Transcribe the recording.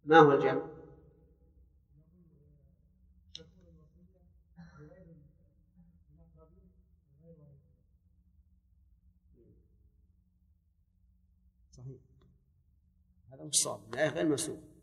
ما هو الجمع؟ صحيح، هذا مش صواب، الآية غير مسوق.